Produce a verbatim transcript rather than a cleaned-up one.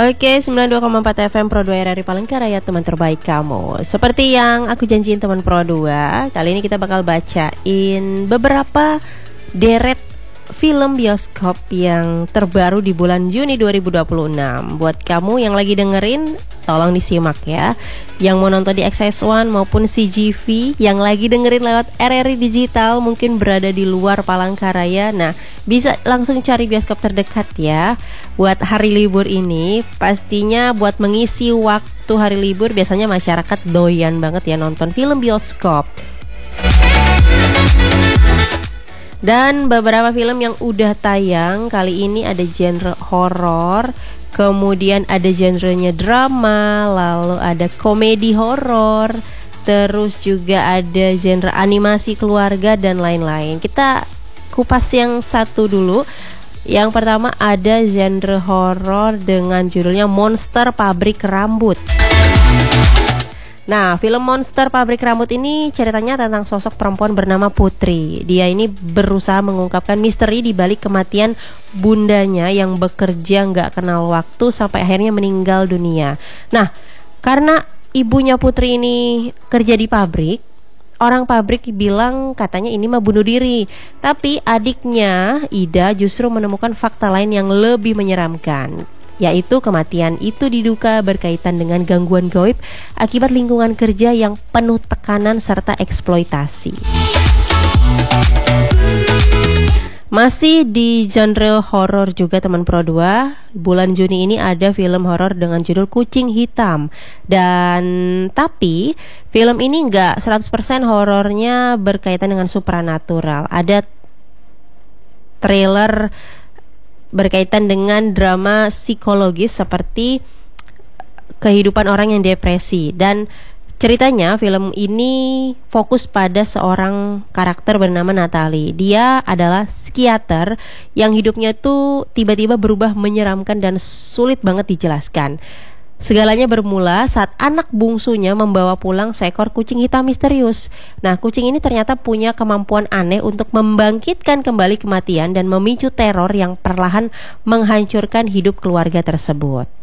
Oke, sembilan puluh dua koma empat F M Pro dua R R I Palangkaraya, teman terbaik kamu. Seperti yang aku janjiin teman Pro dua, kali ini kita bakal bacain beberapa deret film bioskop yang terbaru di bulan Juni dua ribu dua puluh enam. Buat kamu yang lagi dengerin, tolong disimak ya. Yang mau nonton di X S one maupun C G V, yang lagi dengerin lewat R R I Digital, mungkin berada di luar Palangkaraya, nah bisa langsung cari bioskop terdekat ya. Buat hari libur ini, pastinya buat mengisi waktu hari libur, biasanya masyarakat doyan banget ya nonton film bioskop. Dan beberapa film yang udah tayang kali ini ada genre horor, kemudian ada genrenya drama, lalu ada komedi horor, terus juga ada genre animasi keluarga dan lain-lain. Kita kupas yang satu dulu. Yang pertama ada genre horor dengan judulnya Monster Pabrik Rambut. Nah, film Monster Pabrik Rambut ini ceritanya tentang sosok perempuan bernama Putri. Dia ini berusaha mengungkapkan misteri di balik kematian bundanya yang bekerja nggak kenal waktu sampai akhirnya meninggal dunia. Nah, karena ibunya Putri ini kerja di pabrik, orang pabrik bilang katanya ini mah bunuh diri. Tapi adiknya, Ida, justru menemukan fakta lain yang lebih menyeramkan, yaitu kematian itu diduga berkaitan dengan gangguan gaib akibat lingkungan kerja yang penuh tekanan serta eksploitasi. Masih di genre horor juga teman Pro dua, bulan Juni ini ada film horor dengan judul Kucing Hitam. Dan tapi film ini enggak seratus persen horornya berkaitan dengan supranatural. Ada trailer berkaitan dengan drama psikologis seperti kehidupan orang yang depresi. Dan ceritanya film ini fokus pada seorang karakter bernama Natalie. Dia adalah psikiater yang hidupnya tuh tiba-tiba berubah menyeramkan dan sulit banget dijelaskan. Segalanya bermula saat anak bungsunya membawa pulang seekor kucing hitam misterius. Nah, kucing ini ternyata punya kemampuan aneh untuk membangkitkan kembali kematian dan memicu teror yang perlahan menghancurkan hidup keluarga tersebut.